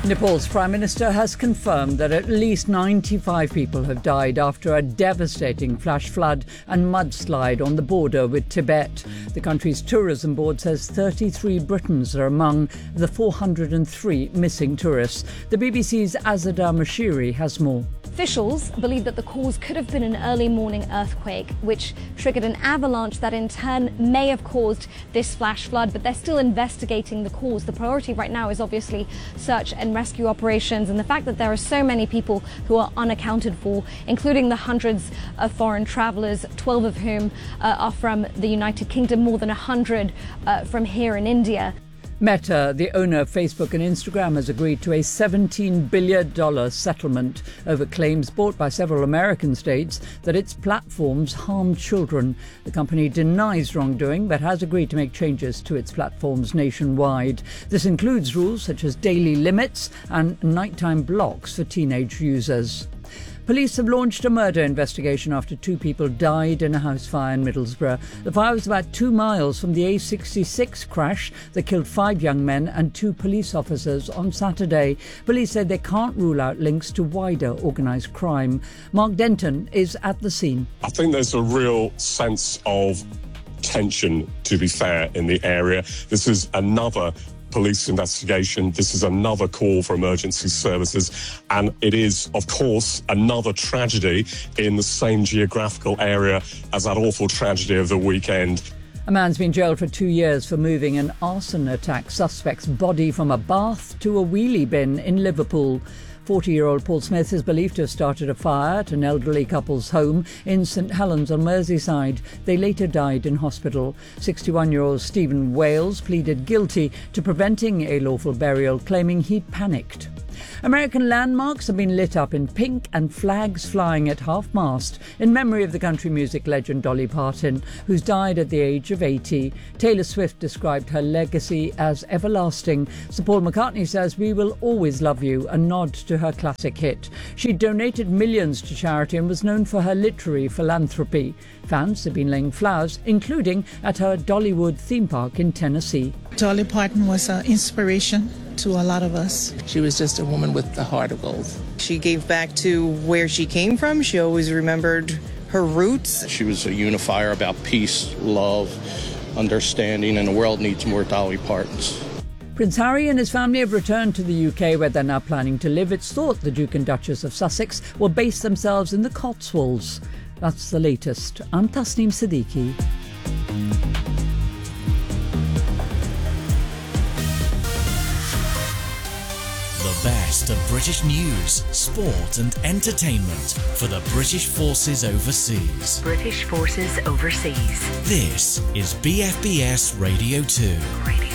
Nepal's Prime Minister has confirmed that at least 95 people have died after a devastating flash flood and mudslide on the border with Tibet. The country's tourism board says 33 Britons are among the 403 missing tourists. The BBC's Azadeh Moshiri has more. Officials believe that the cause could have been an early morning earthquake, which triggered an avalanche that in turn may have caused this flash flood, but they're still investigating the cause. The priority right now is obviously search and rescue operations, and the fact that there are so many people who are unaccounted for, including the hundreds of foreign travellers, 12 of whom are from the United Kingdom, more than 100 from here in India. Meta, the owner of Facebook and Instagram, has agreed to a $17 billion settlement over claims brought by several American states that its platforms harm children. The company denies wrongdoing but has agreed to make changes to its platforms nationwide. This includes rules such as daily limits and nighttime blocks for teenage users. Police have launched a murder investigation after 2 people died in a house fire in Middlesbrough. The fire was about 2 miles from the A66 crash that killed 5 young men and 2 police officers on Saturday. Police said they can't rule out links to wider organised crime. Mark Denton is at the scene. I think there's a real sense of tension, to be fair, in the area. This is another police investigation. This is another call for emergency services, and it is, of course, another tragedy in the same geographical area as that awful tragedy of the weekend. A man's been jailed for 2 years for moving an arson attack suspect's body from a bath to a wheelie bin in Liverpool. 40-year-old Paul Smith is believed to have started a fire at an elderly couple's home in St Helens on Merseyside. They later died in hospital. 61-year-old Stephen Wales pleaded guilty to preventing a lawful burial, claiming he'd panicked. American landmarks have been lit up in pink and flags flying at half-mast in memory of the country music legend Dolly Parton, who's died at the age of 80. Taylor Swift described her legacy as everlasting. Sir Paul McCartney says we will always love you, a nod to her classic hit. She donated millions to charity and was known for her literary philanthropy. Fans have been laying flowers, including at her Dollywood theme park in Tennessee. Dolly Parton was an inspiration to a lot of us. She was just a woman with the heart of gold. She gave back to where she came from. She always remembered her roots. She was a unifier about peace, love, understanding, and the world needs more Dolly Partons. Prince Harry and his family have returned to the UK, where they're now planning to live. It's thought the Duke and Duchess of Sussex will base themselves in the Cotswolds. That's the latest. I'm Tasneem Siddiqui. The best of British news, sport and entertainment for the British Forces Overseas. British Forces Overseas. This is BFBS Radio 2.